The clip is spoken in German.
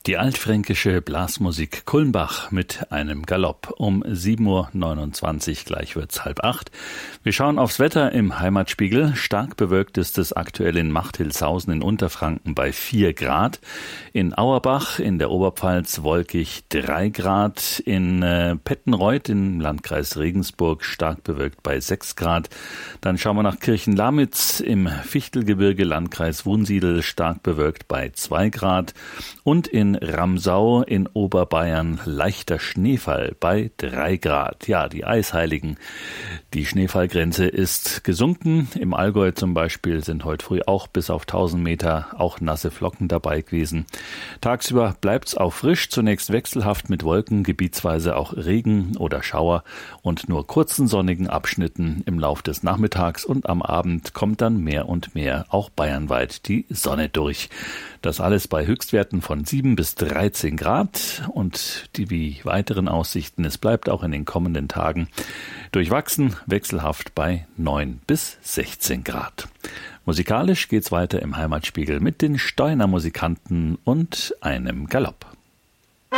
Die altfränkische Blasmusik Kulmbach mit einem Galopp. Um 7.29 Uhr, gleich wird's 7:30. Wir schauen aufs Wetter im Heimatspiegel. Stark bewölkt ist es aktuell in Machthilshausen in Unterfranken bei 4 Grad. In Auerbach in der Oberpfalz wolkig 3 Grad. In Pettenreuth im Landkreis Regensburg stark bewölkt bei 6 Grad. Dann schauen wir nach Kirchen-Lamitz im Fichtelgebirge, Landkreis Wunsiedel, stark bewölkt bei 2 Grad. Und in Ramsau in Oberbayern leichter Schneefall bei 3 Grad. Ja, die Eisheiligen. Die Schneefallgrenze ist gesunken. Im Allgäu zum Beispiel sind heute früh auch bis auf 1000 Meter auch nasse Flocken dabei gewesen. Tagsüber bleibt's auch frisch, zunächst wechselhaft mit Wolken, gebietsweise auch Regen oder Schauer und nur kurzen sonnigen Abschnitten im Lauf des Nachmittags, und am Abend kommt dann mehr und mehr auch bayernweit die Sonne durch. Das alles bei Höchstwerten von 7 bis 13 Grad, und die weiteren Aussichten, es bleibt auch in den kommenden Tagen durchwachsen, wechselhaft bei 9 bis 16 Grad. Musikalisch geht's weiter im Heimatspiegel mit den Steuner Musikanten und einem Galopp.